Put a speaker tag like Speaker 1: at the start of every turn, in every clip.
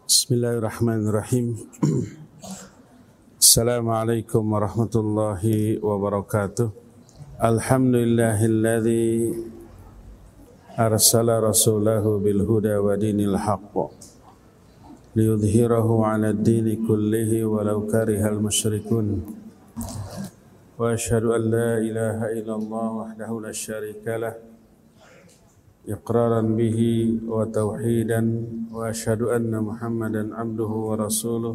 Speaker 1: Bismillahirrahmanirrahim. Assalamualaikum warahmatullahi wabarakatuh. Alhamdulillahilladzi arsala rasulahu bil huda wa dinil haqq liyudhhirahu 'ala ad-dini kullihi walau karihal musyrikun. Wa asyhadu an la ilaha illallah wahdahu la syarika lah iqraran bihi wa tauhidan wa asyhadu anna Muhammadan abduhu wa rasuluh.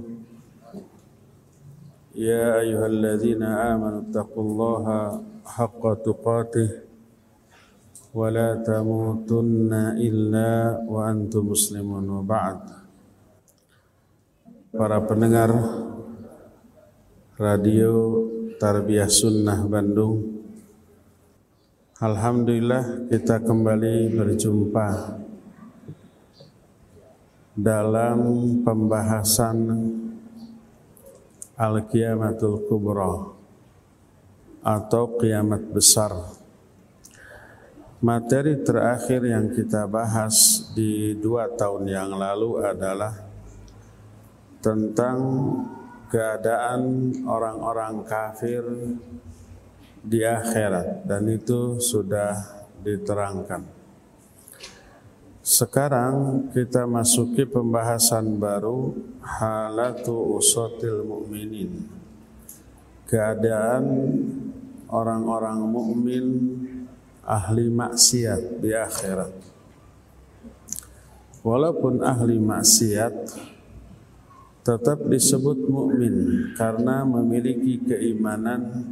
Speaker 1: Ya ayyuhalladzina amanu taqullaha haqqa tuqatih wa la tamutunna illa wa antum muslimun wa ba'd. Para pendengar Radio Tarbiyah Sunnah Bandung, alhamdulillah kita kembali berjumpa dalam pembahasan Al-Qiyamatul Kubra atau kiamat besar. Materi terakhir yang kita bahas di 2 tahun yang lalu adalah tentang keadaan orang-orang kafir di akhirat, dan itu sudah diterangkan. Sekarang kita masuki pembahasan baru, halatu usatil mu'minin, keadaan orang-orang mukmin ahli maksiat di akhirat. Walaupun ahli maksiat tetap disebut mukmin karena memiliki keimanan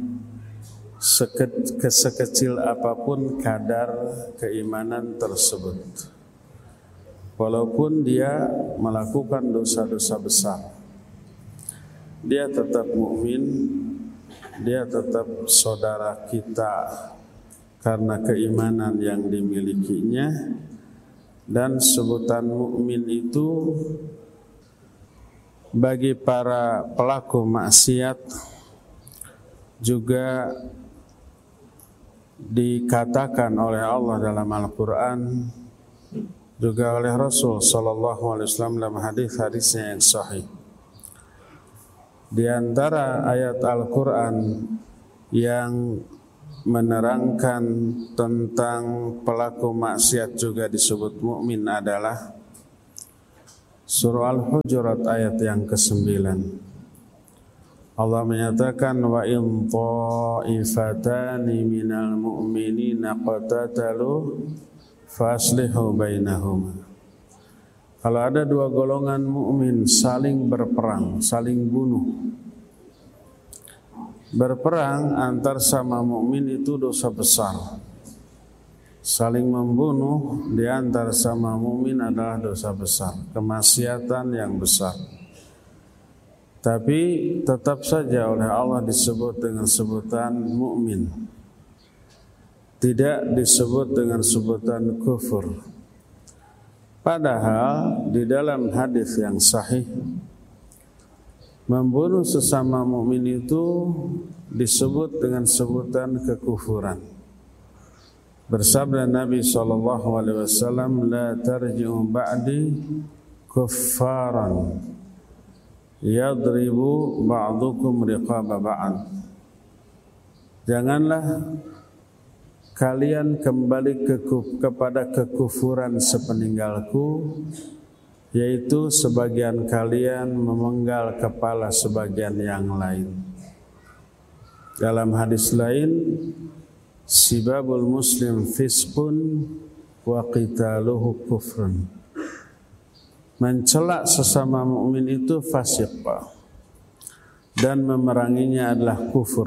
Speaker 1: sekecil apapun kadar keimanan tersebut. Walaupun dia melakukan dosa-dosa besar, dia tetap mukmin, dia tetap saudara kita karena keimanan yang dimilikinya. Dan sebutan mukmin itu bagi para pelaku maksiat juga dikatakan oleh Allah dalam Al-Quran, juga oleh Rasul sallallahu alaihi wasallam dalam hadis-hadisnya yang sahih. Di antara ayat Al-Quran yang menerangkan tentang pelaku maksiat juga disebut mukmin adalah Surah Al-Hujurat ayat yang ke-9. Allah menyatakan, wa in ta'ifatani minal mu'minina qatatalu faslihu bainahuma. Kalau ada 2 golongan mukmin saling berperang, saling bunuh. Berperang antar sama mukmin itu dosa besar. Saling membunuh di antar sama mukmin adalah dosa besar, kemaksiatan yang besar. Tapi tetap saja oleh Allah disebut dengan sebutan mukmin, tidak disebut dengan sebutan kufur. Padahal di dalam hadis yang sahih, membunuh sesama mukmin itu disebut dengan sebutan kekufuran. Bersabda Nabi SAW, la tarji'u ba'di kuffaran yadribu ba'dukum riqaba ba'd. Janganlah kalian kembali kepada kekufuran sepeninggalku, yaitu sebagian kalian memenggal kepala sebagian yang lain. Dalam hadis lain, sibabul muslim fiskun wa qitaluhu kufrun. Mencela sesama mukmin itu fasik, dan memeranginya adalah kufur.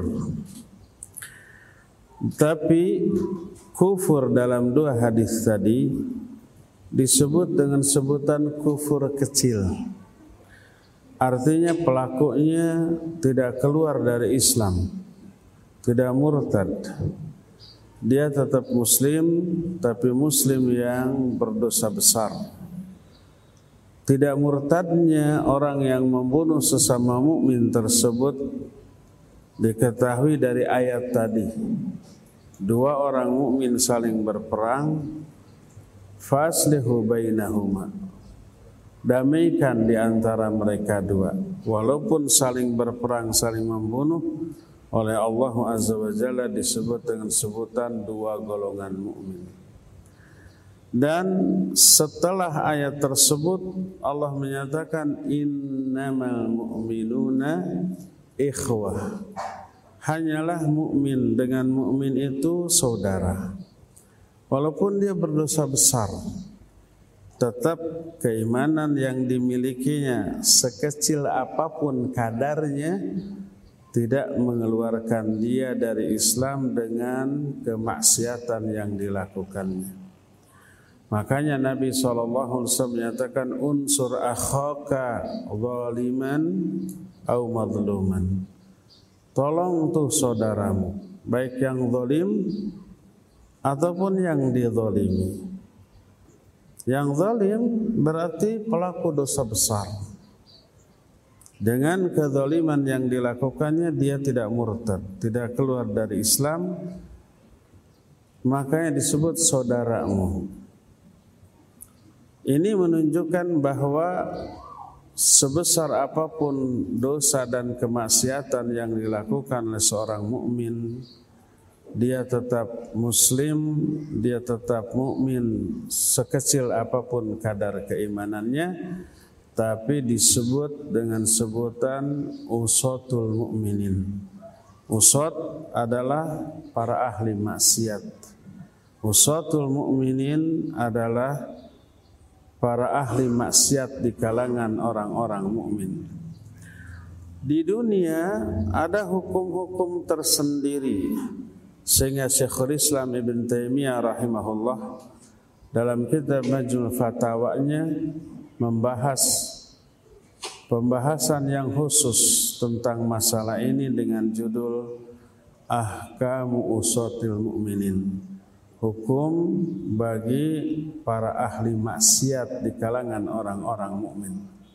Speaker 1: Tapi kufur dalam 2 hadis tadi disebut dengan sebutan kufur kecil. Artinya pelakunya tidak keluar dari Islam, tidak murtad. Dia tetap muslim, tapi muslim yang berdosa besar. Tidak murtadnya orang yang membunuh sesama mukmin tersebut diketahui dari ayat tadi. 2 orang mukmin saling berperang, faslihu bainahuma. damaikan di antara mereka dua, walaupun saling berperang, saling membunuh, oleh Allah Azza wa Jalla disebut dengan sebutan dua golongan mukmin. Dan setelah ayat tersebut Allah menyatakan innamal mu'minuna ikhwah. Hanyalah mukmin dengan mukmin itu saudara. Walaupun dia berdosa besar, tetap keimanan yang dimilikinya sekecil apapun kadarnya tidak mengeluarkan dia dari Islam dengan kemaksiatan yang dilakukannya. Makanya Nabi SAW menyatakan unsur akhaka zaliman au madluman. Tolong tuh saudaramu, baik yang zalim ataupun yang dizalimi. Yang zalim berarti pelaku dosa besar. Dengan kezaliman yang dilakukannya dia tidak murtad, tidak keluar dari Islam, makanya disebut saudaramu. Ini menunjukkan bahwa sebesar apapun dosa dan kemaksiatan yang dilakukan oleh seorang mukmin, dia tetap muslim, dia tetap mukmin sekecil apapun kadar keimanannya, tapi disebut dengan sebutan usatul mukminin. Usat adalah para ahli maksiat. Usatul mukminin adalah para ahli maksiat di kalangan orang-orang mukmin. Di dunia ada hukum-hukum tersendiri, sehingga Syekhul Islam Ibn Taimiyah rahimahullah dalam kitab Majmu' Fatawanya membahas pembahasan yang khusus tentang masalah ini dengan judul Ahkamu Usatil Mu'minin. Hukum bagi para ahli maksiat di kalangan orang-orang mukmin.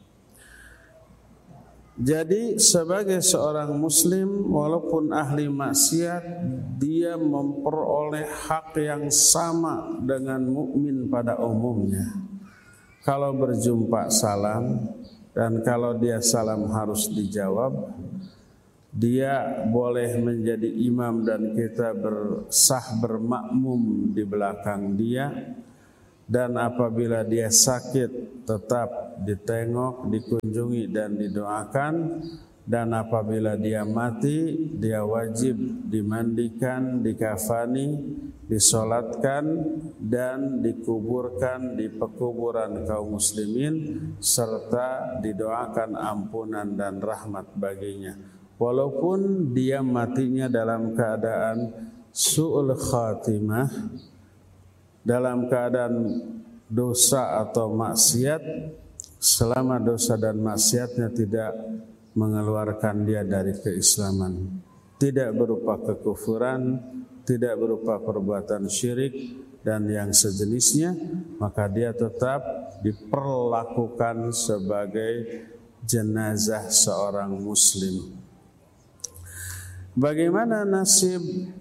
Speaker 1: Jadi sebagai seorang muslim walaupun ahli maksiat, dia memperoleh hak yang sama dengan mukmin pada umumnya. Kalau berjumpa salam, dan kalau dia salam harus dijawab. Dia boleh menjadi imam dan kita bersah bermakmum di belakang dia. Dan apabila dia sakit tetap ditengok, dikunjungi dan didoakan. Dan apabila dia mati, dia wajib dimandikan, dikafani, disolatkan dan dikuburkan di pekuburan kaum muslimin serta didoakan ampunan dan rahmat baginya. Walaupun dia matinya dalam keadaan su'ul khatimah, dalam keadaan dosa atau maksiat, selama dosa dan maksiatnya tidak mengeluarkan dia dari keislaman, tidak berupa kekufuran, tidak berupa perbuatan syirik dan yang sejenisnya, maka dia tetap diperlakukan sebagai jenazah seorang muslim. Bagaimana nasib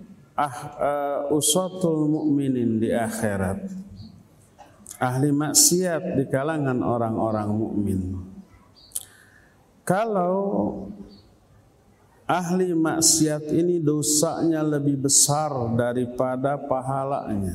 Speaker 1: usatul mukminin di akhirat? Ahli maksiat di kalangan orang-orang mukmin. Kalau ahli maksiat ini dosanya lebih besar daripada pahalanya,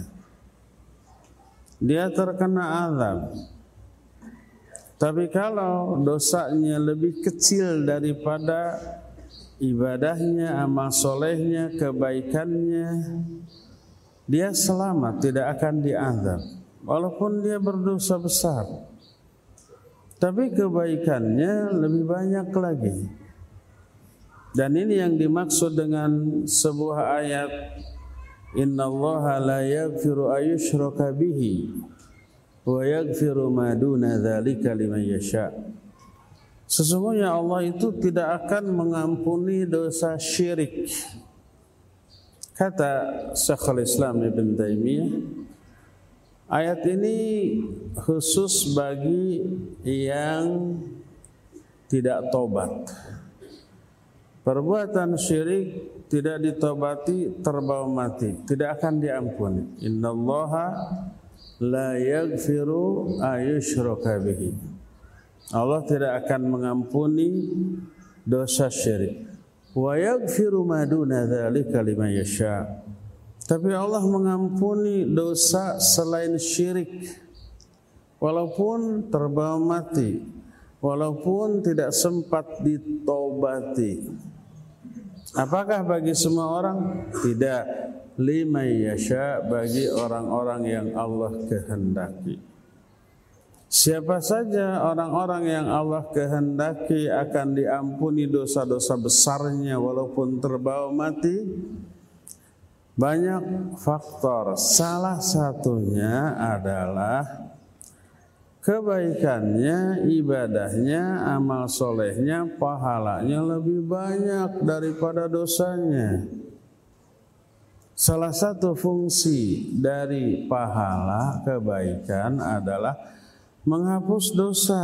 Speaker 1: dia terkena azab. Tapi kalau dosanya lebih kecil daripada ibadahnya, amal solehnya, kebaikannya, dia selamat, tidak akan diazab walaupun dia berdosa besar. Tapi kebaikannya lebih banyak lagi. Dan ini yang dimaksud dengan sebuah ayat, innallaha la yaghfiru ayyushraka bihi wa yaghfiru ma duna dzalika liman yasha. Sesungguhnya Allah itu tidak akan mengampuni dosa syirik. Kata Syekhul Islam Ibn Taimiyah, ayat ini khusus bagi yang tidak tobat. Perbuatan syirik tidak ditobati, terbawa mati, tidak akan diampuni. Innallaha la yaghfiru ayyushraka bihi. Allah tidak akan mengampuni dosa syirik. Wa yaghfiru ma duna dzalika liman yasha. Tapi Allah mengampuni dosa selain syirik, walaupun terbawa mati, walaupun tidak sempat ditobati. Apakah bagi semua orang? Tidak. Liman yasha, bagi orang-orang yang Allah kehendaki. Siapa saja orang-orang yang Allah kehendaki akan diampuni dosa-dosa besarnya walaupun terbawa mati. Banyak faktor. Salah satunya adalah kebaikannya, ibadahnya, amal solehnya, pahalanya lebih banyak daripada dosanya. Salah satu fungsi dari pahala kebaikan adalah menghapus dosa.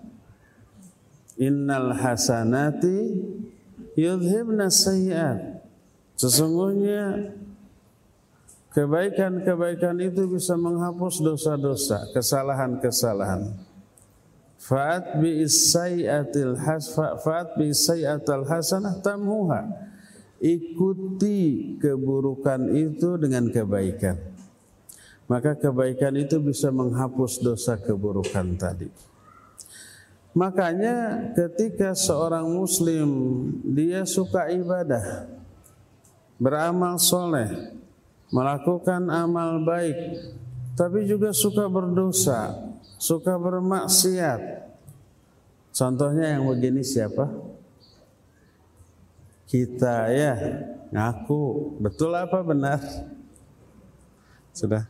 Speaker 1: Innal hasanati yudhibna sayyi'at. Sesungguhnya kebaikan-kebaikan itu bisa menghapus dosa-dosa, kesalahan-kesalahan. Fa'at bi'is sayyi'atil hasanah tamhuha. Ikuti keburukan itu dengan kebaikan. Maka kebaikan itu bisa menghapus dosa keburukan tadi. Makanya ketika seorang muslim dia suka ibadah, beramal soleh, melakukan amal baik, tapi juga suka berdosa, suka bermaksiat. Contohnya yang begini siapa? Kita ya, ngaku. Betul apa benar? Sudah?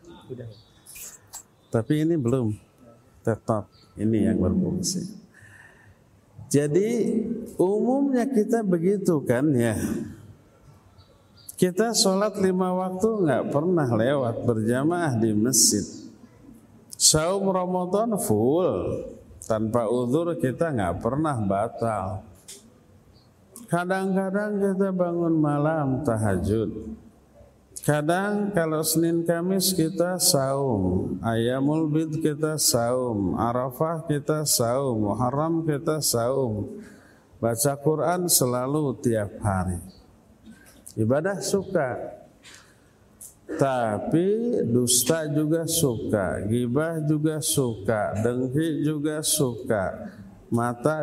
Speaker 1: Tapi ini belum tetap, ini yang berfungsi. Jadi umumnya kita begitu kan ya. Kita sholat 5 waktu nggak pernah lewat berjamaah di masjid. Saum Ramadan full, tanpa uzur kita nggak pernah batal. Kadang-kadang kita bangun malam tahajud. Kadang kalau Senin Kamis kita saum, Ayyamul Bid kita saum, Arafah kita saum, Muharram kita saum. Baca Quran selalu tiap hari. Ibadah suka. Tapi dusta juga suka, ghibah juga suka, dengki juga suka, mata